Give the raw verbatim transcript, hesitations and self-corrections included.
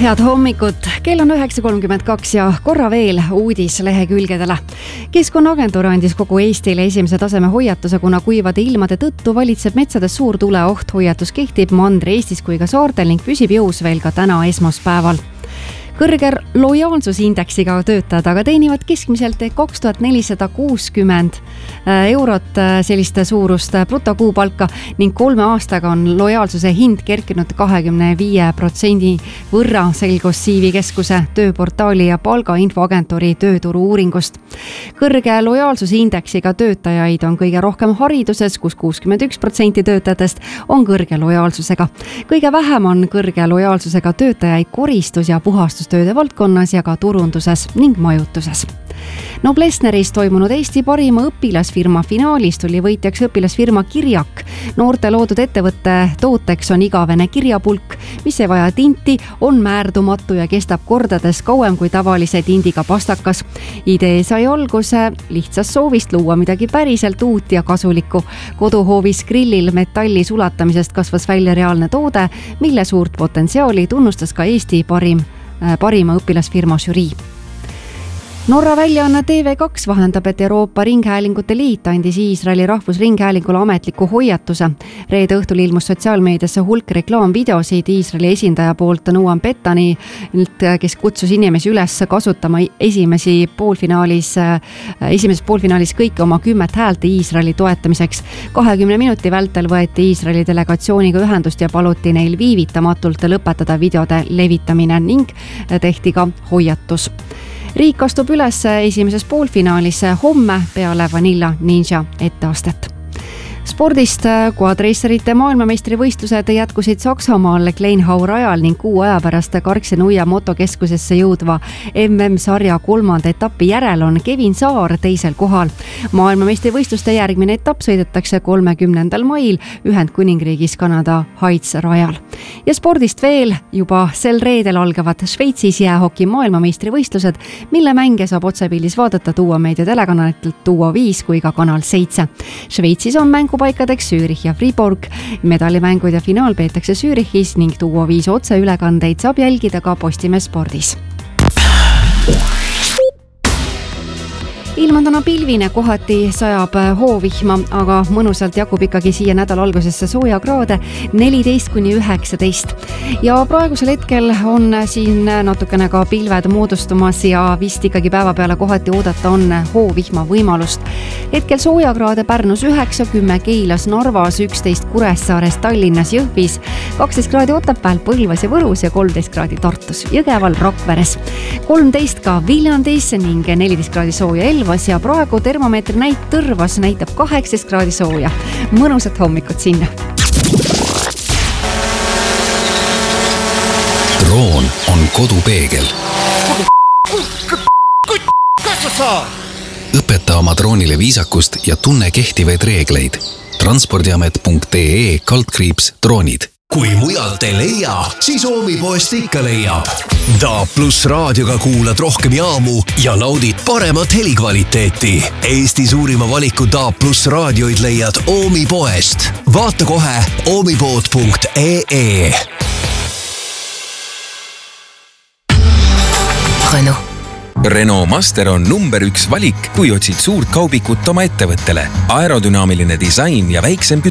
Head hommikut, kell on üheksa kolmkümmend kaks ja korra veel uudis lehekülgedele. Keskkonnaagentuur andis kogu Eestile esimese taseme hoiatuse, kuna kuivade ilmade tõttu valitseb metsades suur tuleoht. Hoiatus kehtib Mandri-Eestis kui ka saartel ning püsib jõus veel ka täna esmaspäeval. Kõrge lojaalsusindeksiga töötajad aga teenivad keskmiselt kaks tuhat nelisada kuuskümmend eurot sellist suurust brutokuupalka ning kolme aastaga on lojaalsuse hind kerkinud kahekümne viie protsendi võrra, selgus C V Keskuse tööportaali ja palgainfoagentuuri tööturu uuringust. Kõrge lojaalsusindeksiga töötajaid on kõige rohkem hariduses, kus kuuskümmend üks protsenti töötajatest on kõrge lojaalsusega. Kõige vähem on kõrge lojaalsusega töötajaid koristus- ja puhastustööde valdkonnas ja ka turunduses ning majutuses. Noblessneris toimunud Eesti parima õpilasfirma finaalis tuli võitjaks õpilasfirma Kirjak. Noorte loodud ettevõtte tooteks on igavene kirjapulk, mis ei vaja tinti, on määrdumatu ja kestab kordades kauem kui tavalise tindiga pastakas. Idee sai alguse lihtsast soovist luua midagi päriselt uut ja kasulikku. Koduhoovis grillil metalli sulatamisest kasvas välja reaalne toode, mille suurt potentsiaali tunnustas ka Eesti parim, parima õpilasfirma žürii. Norra väljaanne T V kaks vahendab, et Euroopa Ringhäälingute Liit andis Iisraeli rahvusringhäälingule ametliku hoiatuse. Reede õhtul ilmus sotsiaalmeediasse hulk reklaamvideosid Iisraeli esindaja poolt Noam Bettani, kes kutsus inimesi üles kasutama esimesi poolfinaalis, esimeses poolfinaalis kõiki oma kümmet häält Iisraeli toetamiseks. kahekümne minuti vältel võeti Iisraeli delegatsiooniga ühendust ja paluti neil viivitamatult lõpetada videode levitamine ning tehti ka hoiatus. Riik astub üles esimeses poolfinaalis homme peale Vanilla Ninja etteastet. Spordist quadracerite maailmameistrivõistlused jätkusid Saksamaal Kleinhau rajal ning kuu aja pärast Karksi-Nuia motokeskusesse jõudva M M-sarja kolmanda etapi järel on Kevin Saar teisel kohal. Maailmameistrivõistluste järgmine etapp sõidetakse kolmekümnendal mail Ühendkuningriigis Kanada Heights rajal. Ja spordist veel juba sel reedel algavad Šveitsis jäähoki maailmameistrivõistlused, mille mänge saab otsepildis vaadata Tuua meedia telekanalitelt Tuua viis kui ka Kanal seitse. Šveitsis on mäng paikadeks Zürich ja Fribourg. Medalimängud ja finaal peetakse Zürichis ning Tuua viis otseülekandeid saab jälgida ka Postimees spordis. Ilm on täna pilvine, kohati sajab hoovihma, aga mõnusalt jagub ikkagi siia nädala algusesse sooja kraade neliteist kuni üheksateist. Ja praegusel hetkel on siin natukene ka pilved moodustumas ja vist ikkagi päeva peale kohati oodata on hoovihma võimalust. Hetkel sooja kraade Pärnus üheksa, kümme Keilas, Narvas, üksteist Kuressaares, Tallinnas, Jõhvis, kaksteist kraadi Otepääl, Põlvas ja Võrus ja kolmteist kraadi Tartus, Jõgeval, Rakveres, kolmteist ka Viljandis ning neliteist kraadi sooja Elvas ja praegu termomeetri näit Tõrvas näitab kaheksateist kraadi sooja. Mõnusat hommikut sinna! Droon on kodupeegel. Õpeta oma droonile viisakust ja tunne kehtivaid reegleid. transpordiamet punkt ee kaldkriips droonid. Kui mujalt ei leia, siis Oomipoest ikka leiab. D A plus raadioga kuulad rohkem jaamu ja naudid paremat helikvaliteeti. Eesti suurima valiku D A plus raadioid leiad Oomipoest. Vaata kohe oomipood punkt ee. Renault. Renault Master on number üks valik, kui otsid suurt kaubikut oma ettevõttele. Aerodünaamiline disain ja väiksem